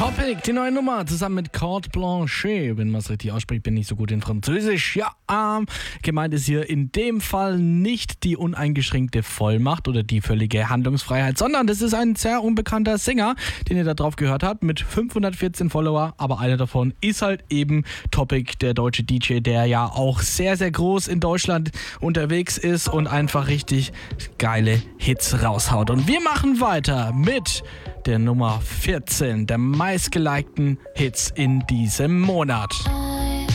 Topic, die neue Nummer, zusammen mit Carte Blanche. Wenn man es richtig ausspricht, bin ich so gut in Französisch. Ja, gemeint ist hier in dem Fall nicht die uneingeschränkte Vollmacht oder die völlige Handlungsfreiheit, sondern das ist ein sehr unbekannter Sänger, den ihr da drauf gehört habt, mit 514 Follower. Aber einer davon ist halt eben Topic, der deutsche DJ, der ja auch sehr, sehr groß in Deutschland unterwegs ist und einfach richtig geile Hits raushaut. Und wir machen weiter mit der Nummer 14 der meistgelikten Hits in diesem Monat.